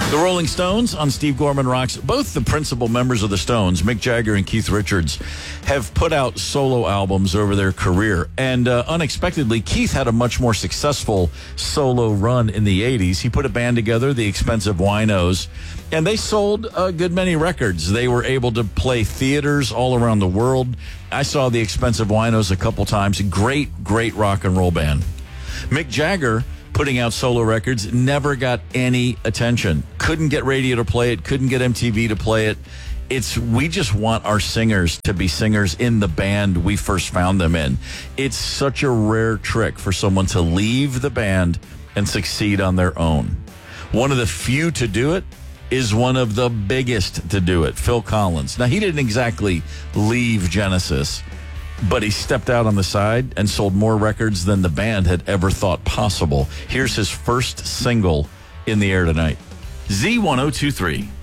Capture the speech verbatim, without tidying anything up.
The Rolling Stones on Steve Gorman Rocks. Both the principal members of the Stones, Mick Jagger and Keith Richards, have put out solo albums over their career. And uh, unexpectedly, Keith had a much more successful solo run in the eighties. He put a band together, the Expensive Winos, and they sold a good many records. They were able to play theaters all around the world. I saw the Expensive Winos a couple times. Great, great rock and roll band. Mick Jagger, putting out solo records, never got any attention. Couldn't get radio to play it, couldn't get M T V to play it. It's we just want our singers to be singers in the band we first found them in. It's such a rare trick for someone to leave the band and succeed on their own. One of the few to do it is one of the biggest to do it, Phil Collins. Now, he didn't exactly leave Genesis, but he stepped out on the side and sold more records than the band had ever thought possible. Here's his first single in the air tonight. Z ten twenty-three.